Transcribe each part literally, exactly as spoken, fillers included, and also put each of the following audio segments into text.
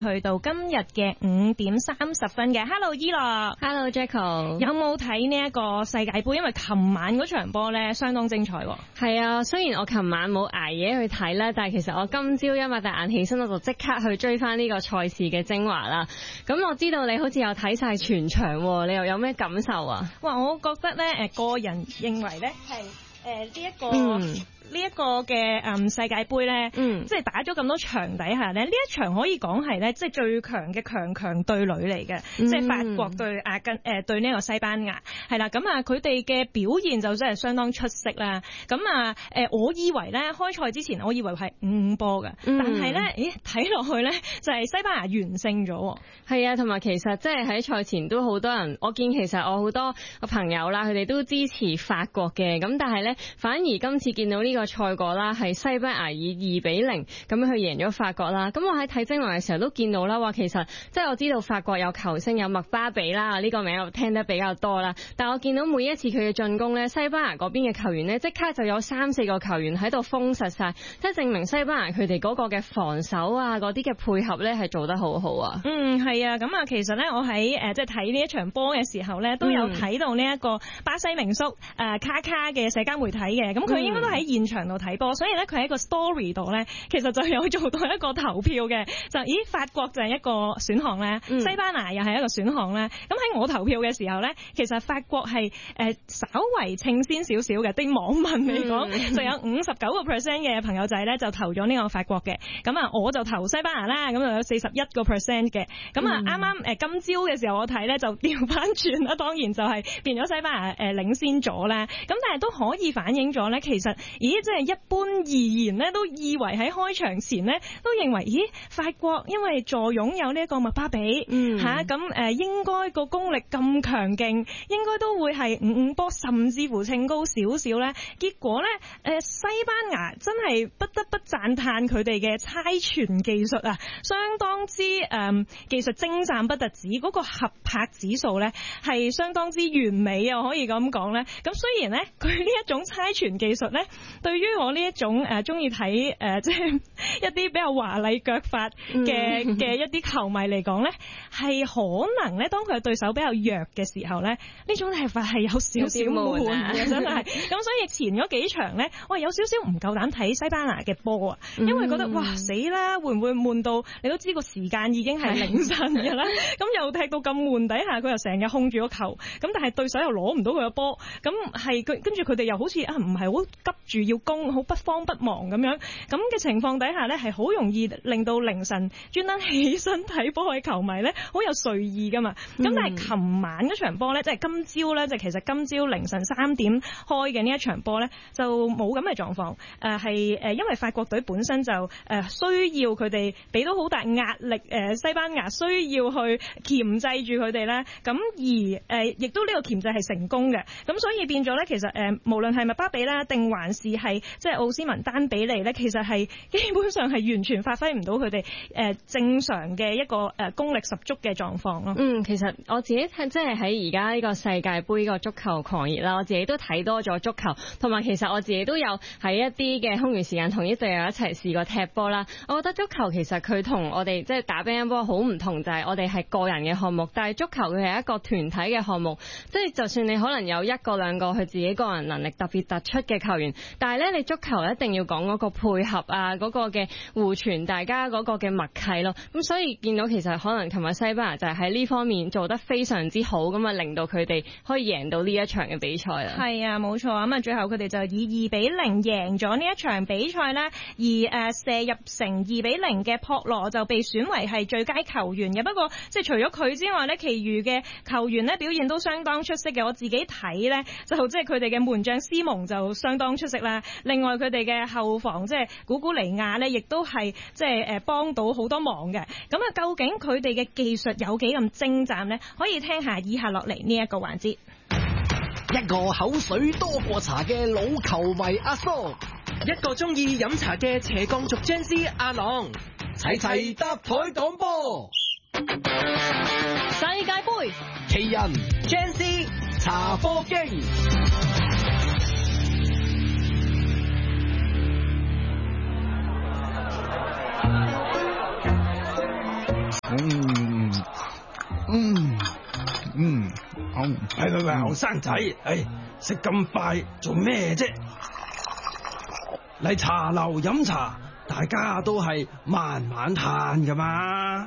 去到今日嘅五點三十分嘅 ，Hello 伊樂 ，Hello Jacko， 有冇睇呢一個世界盃？因為琴晚嗰場波咧相當精彩喎。 係啊，雖然我琴晚冇捱夜去睇啦，但係其實我今朝一擘大眼起身，我就即刻去追翻呢個賽事嘅精華啦。咁我知道你好似有睇晒全場，你又有咩感受啊？ 哇，我覺得咧，誒，個人認為咧係誒呢一個。 嗯呢一個嘅誒世界盃咧，嗯，即係打咗咁多場底下咧，呢一場可以講係咧，即係最強嘅強強對壘嚟嘅，嗯，即係法國對阿根誒對呢個西班牙，係啦，咁啊佢哋嘅表現就真係相當出色啦。咁啊誒，我以為咧開賽之前，我以為係五五波嘅，嗯，但係咧，咦睇落去咧就係西班牙完勝咗。 係啊，同埋其實即係喺賽前都好多人，我見其實我好多個朋友啦，佢哋都支持法國嘅，咁但係咧反而今次見到呢個賽果啦，係西班牙以二比零咁樣去贏咗法國啦。咁我喺睇精華嘅時候都見到啦，話其實即係我知道法國有球星有麥巴比啦，呢個名我聽得比較多啦。但我見到每一次佢嘅進攻呢，西班牙嗰邊嘅球員呢，即刻就有三四個球員喺度封實晒，即係證明西班牙佢哋嗰個嘅防守啊，嗰啲嘅配合呢係做得好好啊。 嗯，係啊，咁啊，其實呢，我喺誒即係睇呢一場波嘅時候呢，都有睇到呢一個巴西名宿誒卡卡嘅社交媒體嘅，咁佢應該都喺現場度睇波，所以咧佢喺個 story 度咧，其實就有做到一個投票嘅，就咦法國就係一個選項咧，嗯，西班牙又係一個選項咧。咁喺我投票嘅時候咧，其實法國係誒、呃、稍為稱先少少嘅，對網民嚟講，嗯，就有五十九個 percent 嘅朋友仔咧就投咗呢個法國嘅。咁啊，我就投西班牙啦，咁就有四十一個 percent 嘅。咁啊，啱啱誒今朝嘅時候我睇咧就調翻轉啦，當然就係變咗西班牙誒領先咗啦。咁但係都可以反映咗咧，其實咦即係一般而言咧，都以為喺開場前咧，都認為咦法國因為坐擁有呢一個麥巴比吓，咁誒應該個功力咁強勁，應該都會係五五波，甚至乎稱高少少咧。結果咧誒西班牙真係不得不讚嘆佢哋嘅猜傳技術啊，相當之誒、嗯、技術精湛不特止，嗰、那個合拍指數咧係相當之完美啊，可以咁講咧。咁雖然咧佢呢一種猜傳技術咧，對於我呢一種誒中意睇誒即係一啲比較華麗腳法嘅嘅一啲球迷嚟講咧，係可能咧當佢嘅對手比較弱嘅時候咧，呢種踢法係有少少悶嘅，真係。咁所以前嗰幾場咧，我有少少唔夠膽睇西班牙嘅波啊，因為覺得哇死啦，會唔會悶到你都知個時間已經係凌晨㗎啦，咁又踢到咁悶底下，佢又成日控住個球，咁但係對手又攞唔到佢嘅波，咁係佢跟住佢哋又好似啊唔係好急住要攻，好不慌不忙咁樣，咁嘅情況底下咧，係好容易令到凌晨專登起身睇波嘅球迷咧，好有睡意噶嘛。咁、嗯、但係琴晚嗰場波咧，即係今朝咧，即係其實今朝凌晨三點開嘅呢一場波咧，就冇咁嘅狀況。誒係誒，因為法國隊本身就誒需要佢哋俾到好大壓力，誒西班牙需要去鉗制住佢哋咧。咁而誒亦都呢個鉗制係成功嘅。咁所以變咗咧，其實誒無論係麥巴比啦，定還是係即係奧斯文丹比利咧，其實係基本上係完全發揮唔到佢哋誒正常嘅一個誒功力十足嘅狀況咯。 嗯，其實我自己睇即係喺而家呢個世界盃個足球狂熱啦，我自己都睇多咗足球，同埋其實我自己都有喺一啲嘅空餘時間同啲隊友一齊試過踢波啦。我覺得足球其實佢同我哋即係打乒乓波好唔同，就係、是、我哋係個人嘅項目，但係足球佢係一個團體嘅項目，即係就算你可能有一個兩個佢自己個人能力特別突出嘅球員，但係咧你足球一定要講嗰個配合啊，嗰、那個嘅互傳，大家嗰個嘅默契咯。咁所以見到其實可能琴日西班牙就係喺呢方面做得非常之好，咁啊令到佢哋可以贏到呢一場嘅比賽啦。 係啊，冇錯。咁啊最後佢哋就以二比零贏咗呢一場比賽啦。而誒射入成二比零嘅博羅就被選為係最佳球員嘅。不過即係除咗佢之外咧，其餘嘅球員咧表現都相當出色嘅。我自己睇咧就即係佢哋嘅門將斯蒙就相當出色啦。另外佢哋嘅後防即係古古尼亞咧，亦都係即係誒幫到好多忙嘅。咁啊，究竟佢哋嘅技術有幾咁精湛呢？可以聽下以下落嚟呢一個環節。 一個口水多過茶嘅老球迷阿蘇， 一個中意飲茶嘅斜槓族 Gen Z 阿朗， 齊齊搭台講波。 世界盃奇人 Gen Z 茶貨經。 嗯嗯嗯，好， 喂喂喂，後生仔，唉，食咁快做咩啫？嚟茶樓飲茶，大家都係慢慢嘆噶嘛。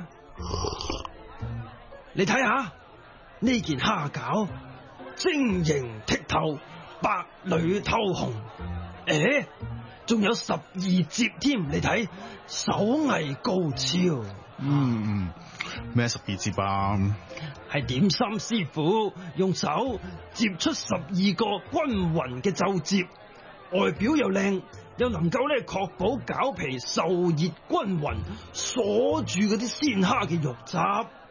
你睇下呢件蝦餃，晶瑩剔透，白裏透紅，誒，仲有十二摺添，你睇手藝高超。 嗯，咩十二摺啊？ 係點心師傅用手摺出十二個均勻嘅皺摺，外表又靚，又能夠咧確保餃皮受熱均勻，鎖住嗰啲鮮蝦嘅肉汁。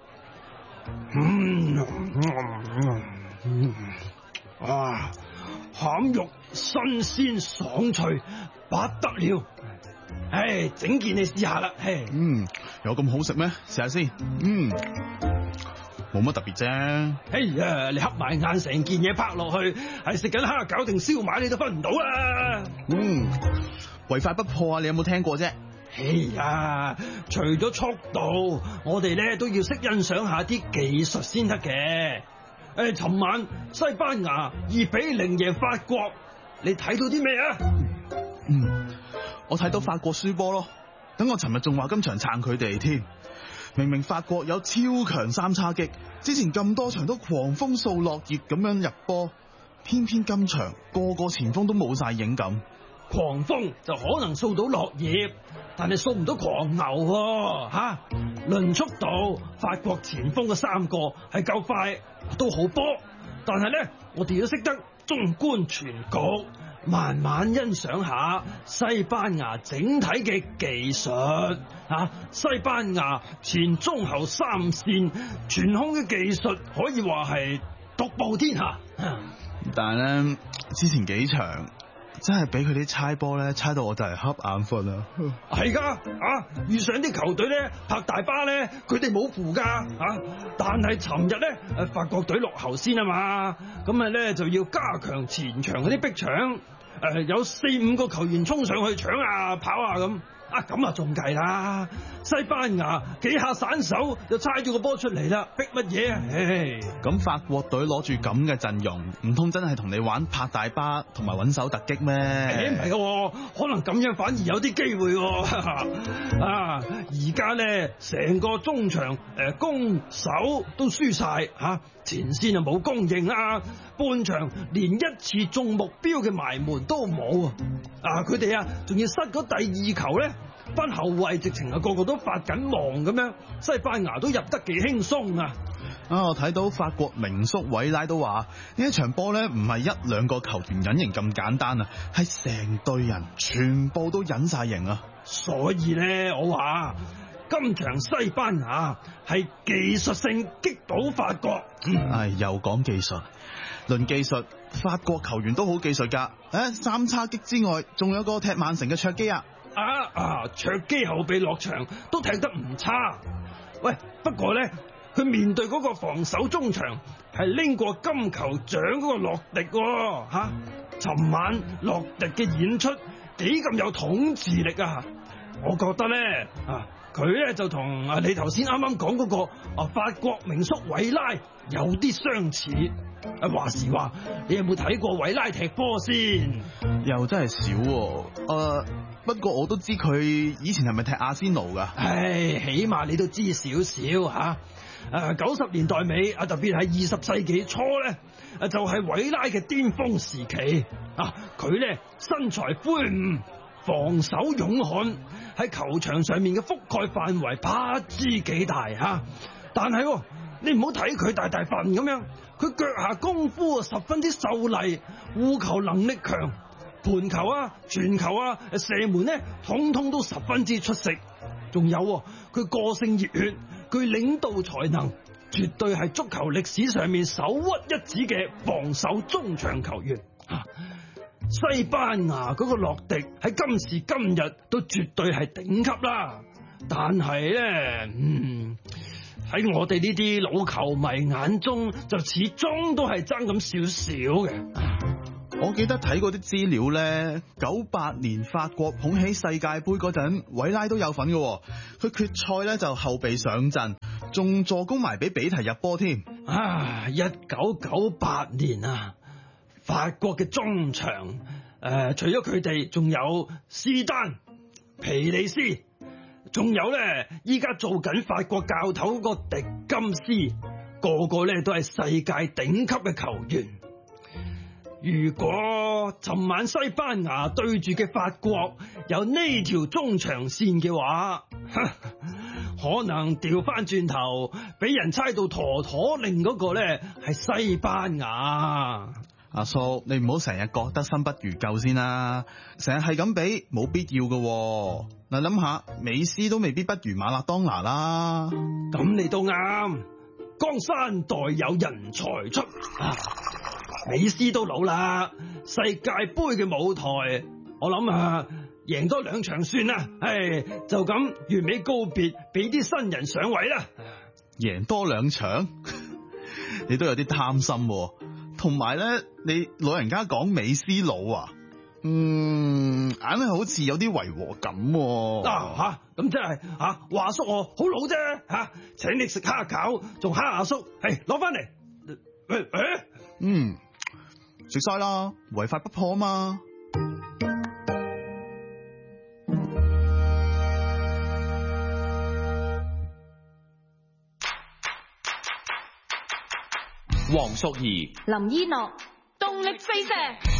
嗯，嗯啊，餡肉新鮮爽脆，不得了！唉，整件你試下啦，嘿。 嗯，有咁好食咩？試下先。嗯，冇乜特別啫。 哎呀，你合埋眼成件嘢拍落去，係食緊蝦餃定燒賣，你都分唔到啊！ 嗯，唯快不破啊！你有冇聽過啫？ 哎呀，除咗速度，我哋咧都要識欣賞下啲技術先得嘅。誒，尋晚西班牙二比零贏法國，你睇到啲咩啊？ 嗯，我睇到法國輸波咯。等我尋日仲話今場撐佢哋添。明明法國有超強三叉戟，之前咁多場都狂風掃落葉咁樣入波，偏偏今場個個前鋒都冇晒影咁。 狂風就可能掃到落葉，但係掃唔到狂牛喎吓。論速度，法國前鋒嘅三個係夠快，都好波。但係咧，我哋要識得縱觀全局，慢慢欣賞下西班牙整體嘅技術吓。西班牙前中後三線傳控嘅技術可以話係獨步天下。 但係咧，之前幾場真係俾佢啲猜波咧，猜到我就係瞌眼瞓啊！ 係噶啊，遇上啲球隊咧拍大巴咧，佢哋冇符噶啊！但係尋日咧，誒法國隊落後先啊嘛，咁啊咧就要加強前場嗰啲逼搶，誒有四五個球員衝上去搶啊跑啊咁。啊咁啊仲計啦！西班牙幾下散手就猜咗個波出嚟啦，逼乜嘢啊？唉， 咁法國隊攞住咁嘅陣容，唔通真係同你玩拍大巴同埋穩手突擊咩？ 誒唔係噶，可能咁樣反而有啲機會喎。啊，而家咧成個中場誒攻守都輸晒吓，前線啊冇供應啊，半場連一次中目標嘅埋門都冇啊！啊，佢哋啊仲要失咗第二球咧。班後衛直情啊個個都發緊忙咁樣，西班牙都入得幾輕鬆啊！ 啊，我睇到法國名宿韋拉都話呢一場波咧唔係一兩個球員隱形咁簡單啊，係成隊人全部都隱晒形啊！ 所以咧，我話今場西班牙係技術性擊倒法國。 嗯、唉，又講技術，論技術，法國球員都好技術噶。誒，三叉戟之外，仲有個踢曼城嘅卓基啊！ 啊啊！卓基後備落場都踢得唔差，喂，不過咧佢面對嗰個防守中場係拎過金球獎嗰個洛迪喎吓，尋晚洛迪嘅演出幾咁有統治力啊！我覺得咧啊，佢咧就同啊你頭先啱啱講嗰個啊法國名宿韋拉有啲相似。啊，話時話，你有冇睇過韋拉踢波先？ 又真係少喎。誒、呃，不過我都知佢以前係咪踢阿仙奴噶？ 唉，起碼你都知少少吓。誒，九十年代尾啊，特別係二十世紀初咧，啊就係韋拉嘅巔峰時期啊。佢咧身材魁梧，防守勇悍，喺球場上面嘅覆蓋範圍不知幾大吓。但係你唔好睇佢大大份咁樣，佢腳下功夫十分之秀麗，護球能力強，盤球啊、傳球啊、射門咧，統統都十分之出色。仲有佢個性熱血，佢領導才能，絕對係足球歷史上面首屈一指嘅防守中場球員。啊、西班牙嗰個洛迪喺今時今日都絕對係頂級啦，但係咧，嗯。喺我哋呢啲老球迷眼中，就始終都係爭咁少少嘅。 我記得睇過啲資料咧，九八年法國捧起世界盃嗰陣，韋拉都有份嘅。佢決賽咧就後備上陣，仲助攻埋俾比提入波添。 啊！一九九八年啊，法國嘅中場誒、呃，除咗佢哋，仲有斯丹、皮利斯，仲有咧，依家做緊法國教頭個迪金斯，個個咧都係世界頂級嘅球員。如果尋晚西班牙對住嘅法國有呢條中場線嘅話，可能調翻轉頭俾人猜到陀陀令嗰個咧係西班牙。 阿叔，你唔好成日覺得新不如舊先啦，成日係咁比冇必要嘅。嗱，諗下美斯都未必不如馬勒當拿啦。 咁你都啱，江山代有人才出啊！美斯都老啦，世界盃嘅舞台，我諗啊，贏多兩場算啦。唉，就咁完美告別，俾啲新人上位啦。 贏多兩場，你都有啲貪心。同埋咧，你老人家講美斯老啊，嗯，硬係好似有啲違和感。 啊吓，咁即係吓話叔我好老啫吓，請你食蝦餃，仲蝦阿叔，係攞翻嚟。誒誒， 嗯。食晒啦，違法不破啊嘛！ 黃淑儀、 林依諾，動力四射。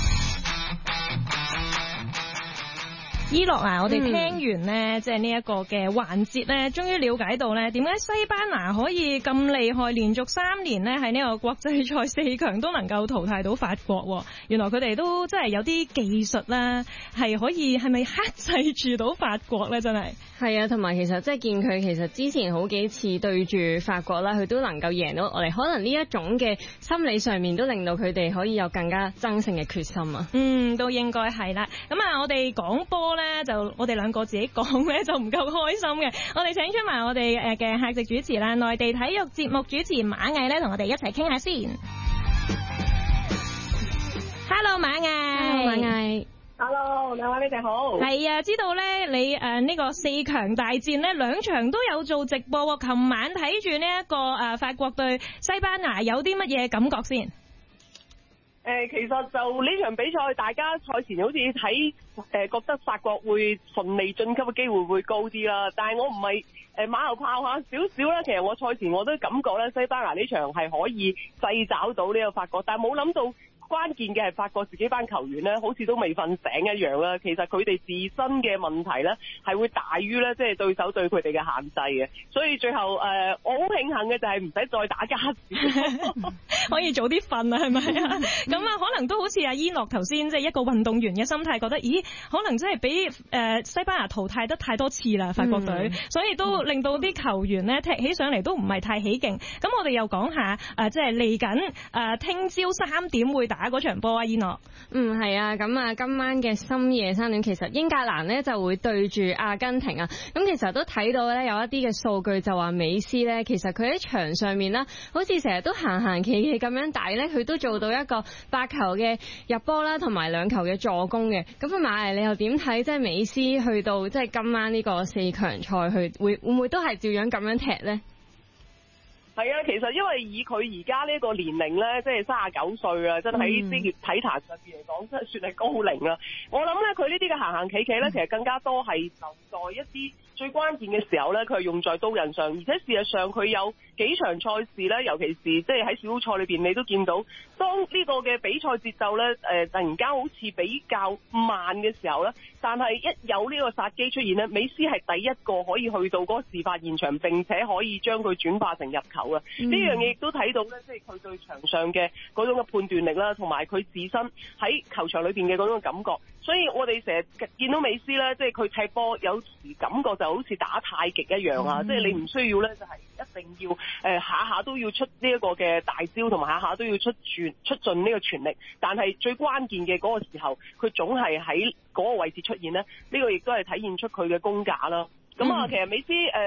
依諾啊，我哋聽完呢，即係呢一個嘅環節呢，終於了解到呢點解西班牙可以咁厲害，連續三年呢喺呢個國際賽四強都能夠淘汰到法國。原來佢哋都真係有啲技術啦，係可以係咪克制住到法國呢？真係係啊，同埋其實即係見佢其實之前好幾次對住法國啦，佢都能夠贏到我哋。可能呢一種嘅心理上面都令到佢哋可以有更加爭勝嘅決心啊。 嗯，都應該係啦。咁啊，我哋講波呢。咧就我哋兩個自己講咧就唔夠開心嘅，我哋請出埋我哋誒嘅客席主持啦，內地體育節目主持馬毅咧，同我哋一齊傾下先。Hello 馬毅。 Hello 馬毅。 Hello， 兩位你哋好。 係啊，知道咧你誒呢個四強大戰咧兩場都有做直播喎，琴晚睇住呢一個誒法國對西班牙，有啲乜嘢感覺先？ 誒、呃，其實就呢場比賽，大家賽前好似睇誒，覺得法國會順利晉級嘅機會會高啲啦。但係我唔係誒馬後炮下少少啦。其實我賽前我都感覺咧，西班牙呢場係可以制找到呢個法國，但係冇諗到。關鍵嘅係法國自己班球員咧，好似都未瞓醒一樣啦。其實佢哋自身嘅問題咧，係會大於咧，即係對手對佢哋嘅限制嘅。所以最後誒、呃，我好慶幸嘅就係唔使再打加時， 可以早啲瞓啊，係咪啊？咁啊，可能都好似阿伊諾頭先即係一個運動員嘅心態，覺得咦，可能真係俾誒西班牙淘汰得太多次啦，法國隊，嗯、所以都令到啲球員咧踢起上嚟都唔係太起勁。咁我哋又講下誒，即係嚟緊誒，聽朝三點會打。打嗰場波啊，伊諾。 嗯，係啊，咁啊，今晚嘅深夜三點，其實英格蘭呢就會對住阿根廷啊。咁其實都睇到咧，有一啲嘅數據就話美斯咧，其實佢喺場上面啦，好似成日都行行企企咁樣，但係咧佢都做到一個八球嘅入波啦，同埋兩球嘅助攻嘅。咁啊，馬毅你又點睇？即係美斯去到即係今晚呢個四強賽去，會會唔會都係照樣咁樣踢咧？ 係啊，其實因為以佢而家呢個年齡咧，即係三十九歲啊，真係喺職業體壇上邊嚟講，真係算係高齡啦。我諗咧，佢呢啲嘅行行企企咧，其實更加多係留在一啲最關鍵嘅時候咧，佢係用在刀刃上。而且事實上，佢有幾場賽事咧，尤其是即係喺小組賽裏邊，你都見到，當呢個嘅比賽節奏咧，誒、呃、突然間好似比較慢嘅時候咧，但係一有呢個殺機出現咧，美斯係第一個可以去到嗰個事發現場，並且可以將佢轉化成入球嘅。呢、嗯、樣嘢亦都睇到咧，即係佢對場上嘅嗰種嘅判斷力啦，同埋佢自身喺球場裏邊嘅嗰種感覺。所以我哋成日見到美斯咧，即係佢踢波有時感覺就好似打太極一樣啊！即、嗯、係、就是、你唔需要咧，就係、是、一定要誒、呃、下下都要出呢一個嘅大招，同埋下下都要出全出盡呢個全力。但係最關鍵嘅嗰個時候，佢總係喺嗰個位置出現咧。呢、這個亦都係體現出佢嘅功架啦。咁、嗯、啊，其實美斯誒而家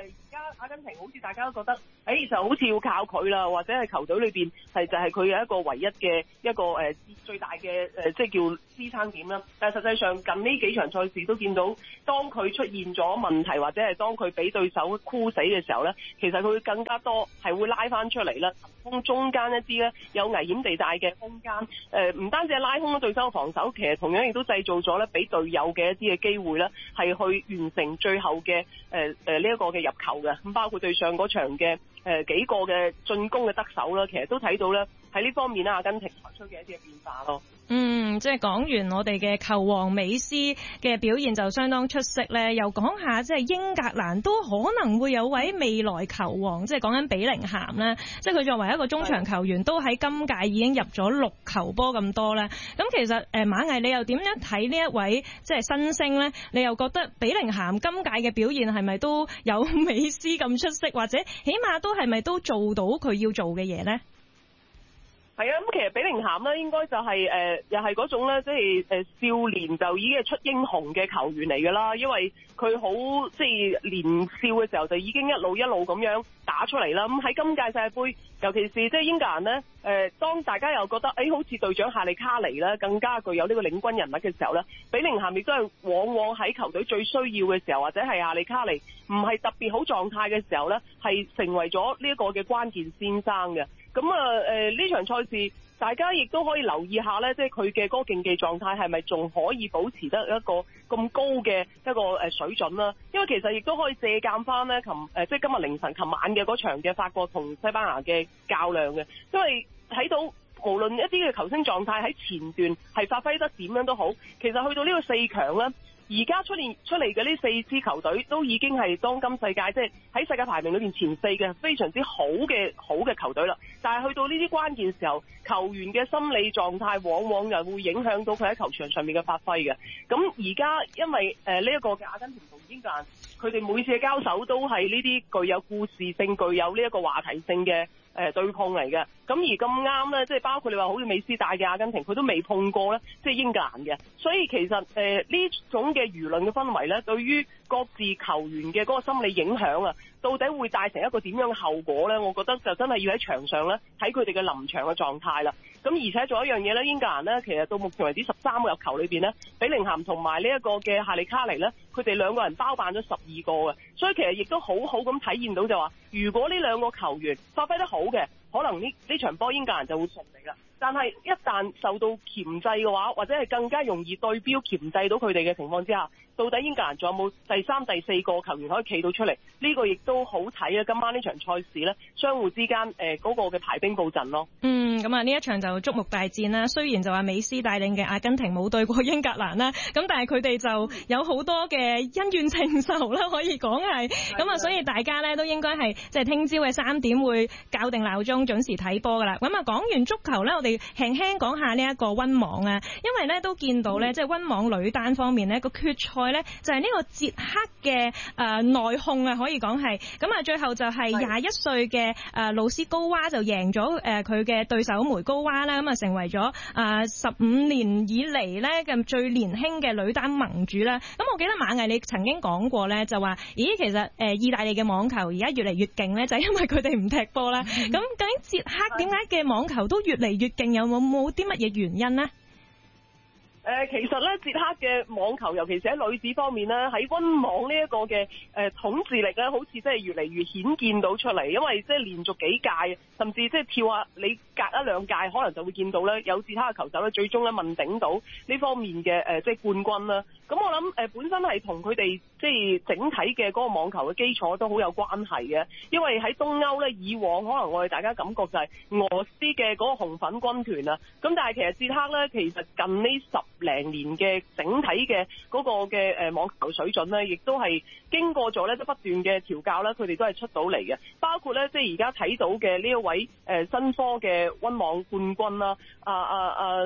阿根廷好似大家都覺得，誒、欸、就好似要靠佢啦，或者係球隊裏邊係就係佢嘅一個唯一嘅一個誒、呃、最大嘅誒、呃、即係叫支撐點啦。但係實際上近呢幾場賽事都見到，當佢出現咗問題或者係當佢俾對手箍死嘅時候咧，其實佢會更加多係會拉翻出嚟啦，攻中間一啲咧有危險地帶嘅空間。誒、呃、唔單止係拉空咗對手嘅防守，其實同樣亦都製造咗咧俾隊友嘅一啲嘅機會咧，係去完成最後嘅誒誒呢一個嘅入球嘅。咁包括對上嗰場嘅誒、呃、幾個嘅進攻嘅得手啦，其實都睇到咧喺呢方面咧，阿根廷作出嘅一啲嘅變化咯。 嗯，即係講完我哋嘅球王美斯嘅表現就相當出色咧，又講下即係英格蘭都可能會有位未來球王，即係講緊比寧咸咧，即係佢作為一個中場球員，都喺今屆已經入咗六球波咁多咧。咁其實誒馬毅，你又點樣睇呢一位即係新星咧？你又覺得比寧咸今屆嘅表現係咪都有美斯咁出色，或者起碼都係咪都做到佢要做嘅嘢咧？ 係啊，咁其實比寧咸咧，應該就係、是、誒、呃，又係嗰種咧，即係誒少年就已經係出英雄嘅球員嚟㗎啦。因為佢好即係年少嘅時候就已經一路一路咁樣打出嚟啦。咁喺今屆世界盃，尤其是即係英格蘭咧，誒、呃，當大家又覺得誒、欸、好似隊長夏利卡尼咧更加具有呢個領軍人物嘅時候咧，比寧咸亦都係往往喺球隊最需要嘅時候，或者係夏利卡尼唔係特別好狀態嘅時候咧，係成為咗呢一個嘅關鍵先生嘅。咁啊，誒、呃、呢場賽事，大家亦都可以留意下咧，即係佢嘅嗰個競技狀態係咪仲可以保持得一個咁高嘅一個誒水準啦？因為其實亦都可以借鑑翻咧，琴誒即係今日凌晨、琴晚嘅嗰場嘅法國同西班牙嘅較量嘅，因為睇到無論一啲嘅球星狀態喺前段係發揮得點樣都好，其實去到呢個四強咧。而家出現出嚟嘅呢四支球隊都已經係當今世界即係喺世界排名裏面前四嘅非常之好嘅好嘅球隊啦。但係去到呢啲關鍵時候，球員嘅心理狀態往往又會影響到佢喺球場上面嘅發揮嘅。咁而家因為誒呢一個嘅阿根廷同英格蘭，佢哋每次嘅交手都係呢啲具有故事性、具有呢一個話題性嘅誒對碰嚟嘅。咁而咁啱咧，即係包括你話好似美斯帶嘅阿根廷，佢都未碰過咧，即係英格蘭嘅。所以其實誒呢、呃、種嘅輿論嘅氛圍咧，對於各自球員嘅嗰個心理影響啊，到底會帶成一個點樣嘅後果咧？我覺得就真係要喺場上咧睇佢哋嘅臨場嘅狀態啦。咁而且仲有一樣嘢咧，英格蘭咧其實到目前為止十三個入球裏邊咧，比寧咸同埋呢一個嘅夏利卡尼咧，佢哋兩個人包辦咗十二個嘅，所以其實亦都好好咁體現到就話，如果呢兩個球員發揮得好嘅，可能呢呢場波英格蘭就會順利啦。但係一旦受到鉗制嘅話，或者係更加容易對標鉗制到佢哋嘅情況之下，到底英格蘭仲有冇第三、第四個球員可以企到出嚟？呢、這個亦都好睇啊！今晚呢場賽事呢，相互之間誒嗰、呃那個嘅排兵布陣咯。 嗯，咁啊呢一場就矚目大戰啦。雖然就話美斯帶領嘅阿根廷冇對過英格蘭啦，咁但係佢哋就有好多嘅恩怨情仇啦，可以講係。咁啊，所以大家呢都應該係即係聽朝嘅三點會校定鬧鐘準時睇波噶啦。咁啊講完足球呢，我哋輕輕講下呢一個溫網啊，因為呢都見到呢，即係溫網女單方面呢個決賽呢，就係呢個捷克嘅誒內訌啊，可以講係咁啊，最後就係廿一歲嘅誒魯斯高娃就贏咗誒佢嘅對手梅高娃啦，咁啊成為咗誒十五年以嚟咧咁最年輕嘅女單盟主啦。咁我記得馬毅你曾經講過咧，就話咦其實誒意大利嘅網球而家越嚟越勁咧，就係因為佢哋唔踢波啦。咁究竟捷克點解嘅網球都越嚟越勁？有冇冇啲乜嘢原因呢？ 誒、呃，其實咧，捷克嘅網球，尤其是喺女子方面咧，喺溫網呢一個嘅誒、呃、統治力咧，好似真係越嚟越顯見到出嚟。因為即係連續幾屆，甚至即係跳下你隔一兩屆，可能就會見到咧有捷克嘅球手咧，最終咧問鼎到呢方面嘅誒、呃、即係冠軍啦。咁我諗誒、呃、本身係同佢哋即係整體嘅嗰個網球嘅基礎都好有關係嘅。因為喺東歐咧，以往可能我哋大家感覺就係俄羅斯嘅嗰個紅粉軍團啊。咁但係其實捷克咧，其實近呢十零年嘅整體嘅嗰個嘅誒網球水準咧，亦都係經過咗咧，都不斷嘅調教咧，佢哋都係出到嚟嘅。包括咧，即係而家睇到嘅呢一位誒新科嘅溫網冠軍啦，啊啊啊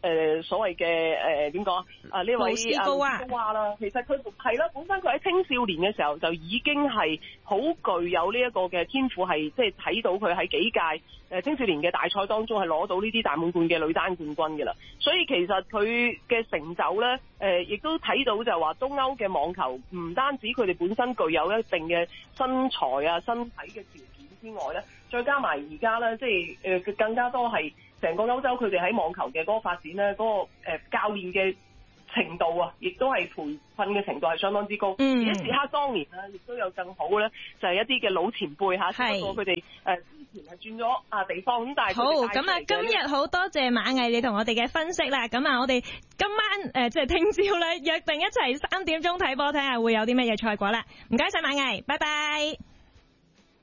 誒所謂嘅誒點講啊呢位啊高娃啦，其實佢係啦，本身佢喺青少年嘅時候就已經係好具有呢一個嘅天賦，係即係睇到佢喺幾屆誒青少年嘅大賽當中係攞到呢啲大滿貫嘅女單冠軍嘅啦。所以其實佢嘅成就咧誒，亦都睇到就係話東歐嘅網球唔單止佢哋本身具有一定嘅身材啊身體嘅條件之外咧，再加埋而家咧即係誒更加多係成個歐洲佢哋喺網球嘅嗰個發展咧，嗰、嗰個誒、呃、教練嘅程度啊，亦都係培訓嘅程度係相當之高。嗯，而史克當年咧，亦都有更好咧，就係、係、一啲嘅老前輩嚇，只不過佢哋誒之前係轉咗啊地方咁，但係好咁啊！今日好多謝馬毅你同我哋嘅分析啦。咁啊，我哋今晚誒即係聽朝咧約定一齊三點鐘睇波，睇下會有啲乜嘢賽果啦。唔該晒馬毅，拜拜。